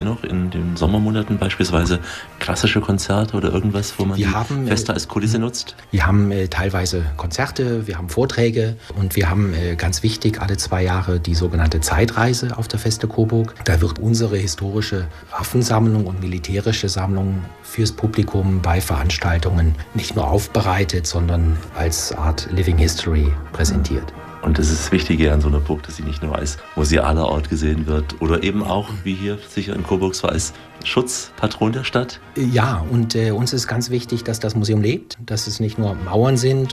noch in den Sommermonaten beispielsweise klassische Konzerte oder irgendwas, wo man die Feste als Kulisse nutzt? Wir haben teilweise Konzerte, wir haben Vorträge und wir haben ganz wichtig alle 2 Jahre die sogenannte Zeitreise auf der Feste Coburg. Da wird unsere historische Waffensammlung und militärische Sammlung fürs Publikum bei Veranstaltungen nicht nur aufbereitet, sondern als Art Living History präsentiert. Und das ist das Wichtige an so einer Burg, dass sie nicht nur als musealer Ort gesehen wird oder eben auch, wie hier sicher in Coburg, so als Schutzpatron der Stadt. Ja, und uns ist ganz wichtig, dass das Museum lebt, dass es nicht nur Mauern sind.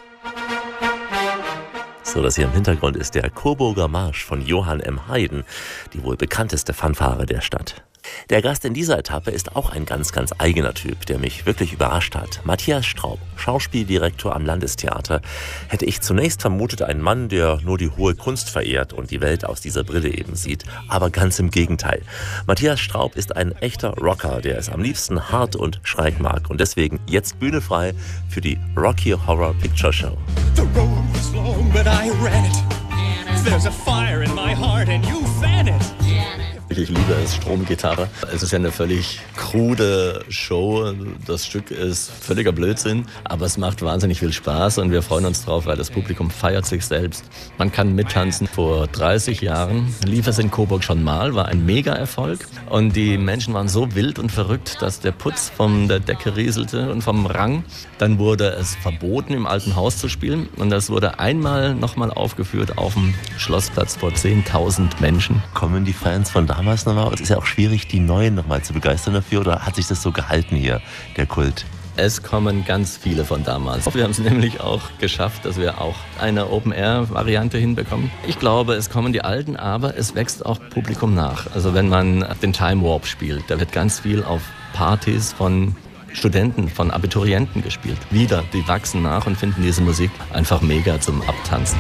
So, das hier im Hintergrund ist der Coburger Marsch von Johann M. Haydn, die wohl bekannteste Fanfare der Stadt. Der Gast in dieser Etappe ist auch ein ganz, ganz eigener Typ, der mich wirklich überrascht hat. Matthias Straub, Schauspieldirektor am Landestheater. Hätte ich zunächst vermutet, ein Mann, der nur die hohe Kunst verehrt und die Welt aus dieser Brille eben sieht. Aber ganz im Gegenteil. Matthias Straub ist ein echter Rocker, der es am liebsten hart und schräg mag. Und deswegen jetzt Bühne frei für die Rocky Horror Picture Show. The road was long, but I ran it. There's a fire in my heart and you fan it. Ich liebe es, Stromgitarre. Es ist ja eine völlig krude Show. Das Stück ist völliger Blödsinn, aber es macht wahnsinnig viel Spaß und wir freuen uns drauf, weil das Publikum feiert sich selbst. Man kann mittanzen. Vor 30 Jahren lief es in Coburg schon mal, war ein Mega-Erfolg und die Menschen waren so wild und verrückt, dass der Putz von der Decke rieselte und vom Rang. Dann wurde es verboten, im alten Haus zu spielen und das wurde nochmal aufgeführt auf dem Schlossplatz vor 10.000 Menschen. Kommen die Fans von damals nochmal? Es ist ja auch schwierig, die Neuen nochmal zu begeistern dafür, oder hat sich das so gehalten hier, der Kult? Es kommen ganz viele von damals. Wir haben es nämlich auch geschafft, dass wir auch eine Open-Air-Variante hinbekommen. Ich glaube, es kommen die Alten, aber es wächst auch Publikum nach. Also wenn man den Time Warp spielt, da wird ganz viel auf Partys von Studenten, von Abiturienten gespielt. Wieder, die wachsen nach und finden diese Musik einfach mega zum Abtanzen.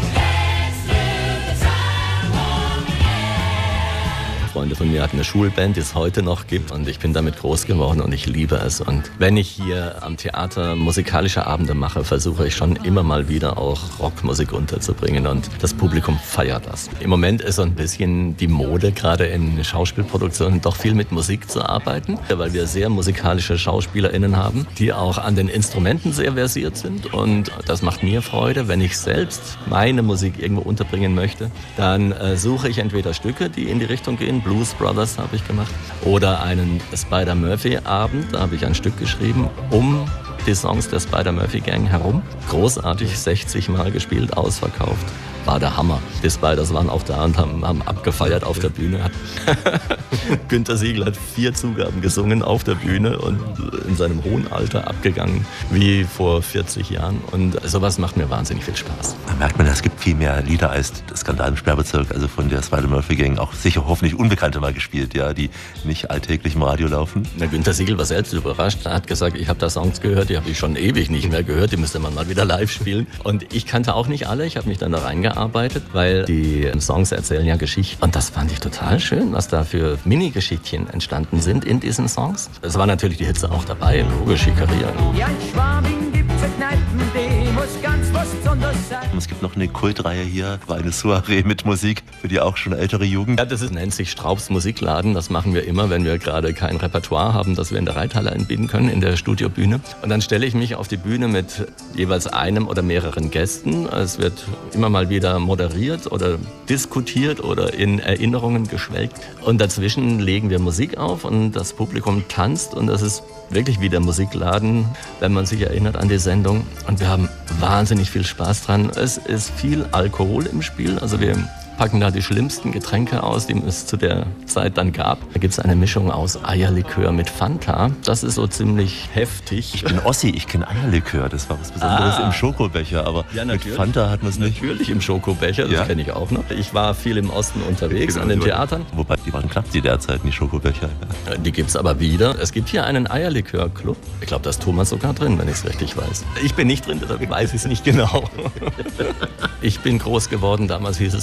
Freunde von mir hatten eine Schulband, die es heute noch gibt und ich bin damit groß geworden und ich liebe es. Und wenn ich hier am Theater musikalische Abende mache, versuche ich schon immer mal wieder auch Rockmusik unterzubringen und das Publikum feiert das. Im Moment ist so ein bisschen die Mode, gerade in Schauspielproduktionen, doch viel mit Musik zu arbeiten, weil wir sehr musikalische SchauspielerInnen haben, die auch an den Instrumenten sehr versiert sind und das macht mir Freude. Wenn ich selbst meine Musik irgendwo unterbringen möchte, dann suche ich entweder Stücke, die in die Richtung gehen, Blues Brothers habe ich gemacht. Oder einen Spider-Murphy-Abend, da habe ich ein Stück geschrieben, um die Songs der Spider-Murphy-Gang herum. Großartig, 60 Mal gespielt, ausverkauft. War der Hammer. Die Spiders waren auch da und haben abgefeiert auf der Bühne. Günter Siegel hat 4 Zugaben gesungen auf der Bühne und in seinem hohen Alter abgegangen wie vor 40 Jahren. Und sowas macht mir wahnsinnig viel Spaß. Da merkt man, es gibt viel mehr Lieder als das Skandal im Sperrbezirk, also von der Spider-Murphy-Gang, auch sicher hoffentlich Unbekannte mal gespielt, ja, die nicht alltäglich im Radio laufen. Na, Günter Siegel war selbst überrascht. Er hat gesagt, ich habe da Songs gehört, die habe ich schon ewig nicht mehr gehört, die müsste man mal wieder live spielen. Und ich kannte auch nicht alle, ich habe mich dann da reingearbeitet, weil die Songs erzählen ja Geschichten. Und das fand ich total schön, was da für Mini-Geschichtchen entstanden sind in diesen Songs. Es war natürlich die Hitze auch dabei, logisch, Schikaria. Ja, in Schwabing gibt's Kneipen, die muss ganz was besonders sein. Es gibt noch eine Kultreihe hier, eine Soiree mit Musik für die auch schon ältere Jugend. Ja, das nennt sich Straubs Musikladen. Das machen wir immer, wenn wir gerade kein Repertoire haben, das wir in der Reithalle anbieten können, in der Studiobühne. Und dann stelle ich mich auf die Bühne mit jeweils einem oder mehreren Gästen. Es wird immer mal wieder moderiert oder diskutiert oder in Erinnerungen geschwelgt. Und dazwischen legen wir Musik auf und das Publikum tanzt und das ist wirklich wie der Musikladen, wenn man sich erinnert an die Sendung. Und wir haben wahnsinnig viel Spaß dran. Es ist viel Alkohol im Spiel. Also wir packen da die schlimmsten Getränke aus, die es zu der Zeit dann gab. Da gibt es eine Mischung aus Eierlikör mit Fanta. Das ist so ziemlich heftig. Ich bin Ossi, ich kenne Eierlikör. Das war was Besonderes im Schokobecher, aber ja, mit Fanta hat man es nicht. Natürlich im Schokobecher, das kenne ich auch noch. Ich war viel im Osten unterwegs, an den Theatern. Wobei, die waren knapp die derzeit, die Schokobecher. Ja. Die gibt es aber wieder. Es gibt hier einen Eierlikör-Club. Ich glaube, da ist Thomas sogar drin, wenn ich es richtig weiß. Ich bin nicht drin, deshalb weiß ich es nicht genau. Ich bin groß geworden, damals hieß es bei uns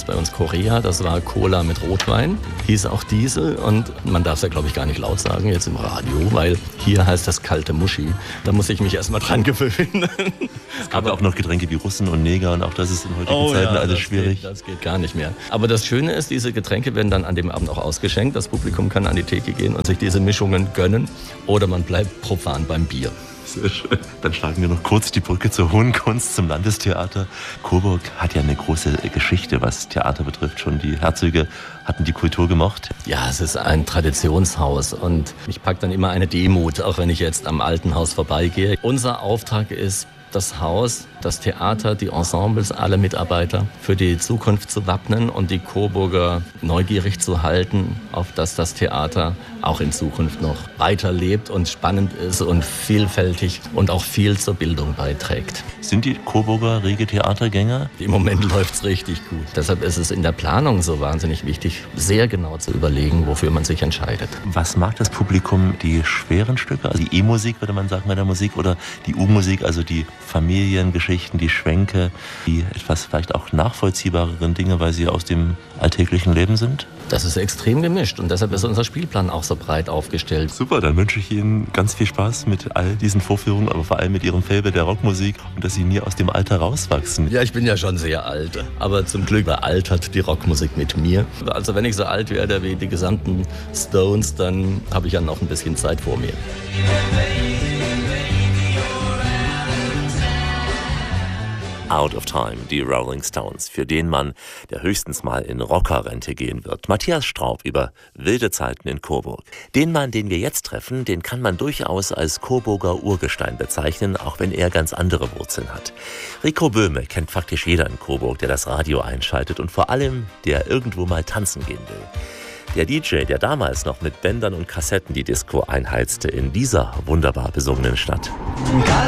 Korea, das war Cola mit Rotwein, hieß auch Diesel und man darf es ja, glaube ich, gar nicht laut sagen jetzt im Radio, weil hier heißt das kalte Muschi. Da muss ich mich erstmal dran gewöhnen. Es gab auch noch Getränke wie Russen und Neger und auch das ist in heutigen Zeiten alles schwierig. Das geht gar nicht mehr. Aber das Schöne ist, diese Getränke werden dann an dem Abend auch ausgeschenkt. Das Publikum kann an die Theke gehen und sich diese Mischungen gönnen oder man bleibt profan beim Bier. Sehr schön. Dann schlagen wir noch kurz die Brücke zur Hohen Kunst, zum Landestheater. Coburg hat ja eine große Geschichte, was Theater betrifft. Schon die Herzöge hatten die Kultur gemocht. Ja, es ist ein Traditionshaus und mich packt dann immer eine Demut, auch wenn ich jetzt am alten Haus vorbeigehe. Unser Auftrag ist, das Haus, das Theater, die Ensembles, alle Mitarbeiter für die Zukunft zu wappnen und die Coburger neugierig zu halten, auf dass das Theater auch in Zukunft noch weiterlebt und spannend ist und vielfältig und auch viel zur Bildung beiträgt. Sind die Coburger rege Theatergänger? Im Moment läuft es richtig gut. Deshalb ist es in der Planung so wahnsinnig wichtig, sehr genau zu überlegen, wofür man sich entscheidet. Was mag das Publikum? Die schweren Stücke, also die E-Musik, würde man sagen bei der Musik, oder die U-Musik, also die Familiengeschichten, die Schwänke, die etwas vielleicht auch nachvollziehbareren Dinge, weil sie aus dem alltäglichen Leben sind? Das ist extrem gemischt und deshalb ist unser Spielplan auch so breit aufgestellt. Super, dann wünsche ich Ihnen ganz viel Spaß mit all diesen Vorführungen, aber vor allem mit Ihrem Faible der Rockmusik und dass Sie nie aus dem Alter rauswachsen. Ja, ich bin ja schon sehr alt, aber zum Glück altert die Rockmusik mit mir. Also wenn ich so alt werde wie die gesamten Stones, dann habe ich ja noch ein bisschen Zeit vor mir. Out of Time, die Rolling Stones, für den Mann, der höchstens mal in Rockerrente gehen wird. Matthias Straub über wilde Zeiten in Coburg. Den Mann, den wir jetzt treffen, den kann man durchaus als Coburger Urgestein bezeichnen, auch wenn er ganz andere Wurzeln hat. Rico Böhme kennt faktisch jeder in Coburg, der das Radio einschaltet und vor allem, der irgendwo mal tanzen gehen will. Der DJ, der damals noch mit Bändern und Kassetten die Disco einheizte in dieser wunderbar besungenen Stadt.